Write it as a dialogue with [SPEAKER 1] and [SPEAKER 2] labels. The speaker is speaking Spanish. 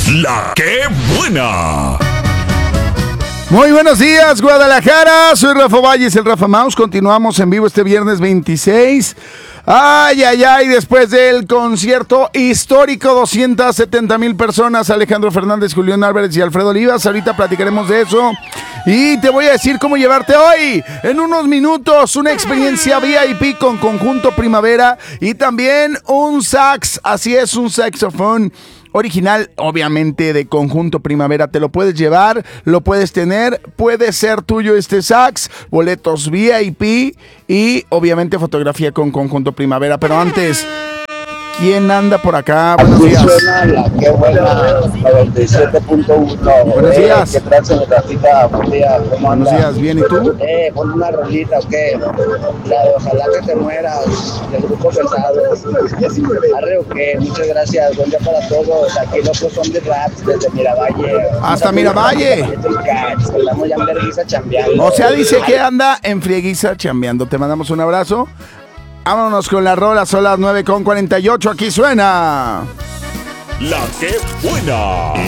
[SPEAKER 1] La que buena.
[SPEAKER 2] Muy buenos días, Guadalajara. Soy Rafa Valles, el Rafa Mouse. Continuamos en vivo este viernes 26. Ay, después del concierto histórico, 270,000 personas, Alejandro Fernández, Julián Álvarez y Alfredo Olivas. Ahorita platicaremos de eso. Y te voy a decir cómo llevarte hoy, en unos minutos, una experiencia VIP con Conjunto Primavera y también un sax, así es, un saxofón original, obviamente, de Conjunto Primavera. Te lo puedes llevar, lo puedes tener, puede ser tuyo este sax, boletos VIP y obviamente fotografía con Conjunto Primavera. Pero antes, ¿quién anda por acá? Buenos días.
[SPEAKER 3] Suena la que buena, 97.1.
[SPEAKER 2] Buenos días.
[SPEAKER 3] ¿Qué tal, señorita? Buen día, ¿cómo anda?
[SPEAKER 2] Buenos días, ¿bien y tú?
[SPEAKER 3] Pon una rolita, ¿o qué? La de Ojalá que te mueras, del grupo Pesado. Arre, ¿o qué? Muchas gracias, buen día para todos. Aquí los son de rap desde Miravalle.
[SPEAKER 2] Hasta Miravalle.
[SPEAKER 3] Estamos ya en vergüenza chambeando.
[SPEAKER 2] O sea, dice que anda en frieguiza chambeando. Te mandamos un abrazo. Vámonos con la rola, son las 9:48. Aquí suena
[SPEAKER 1] La que buena.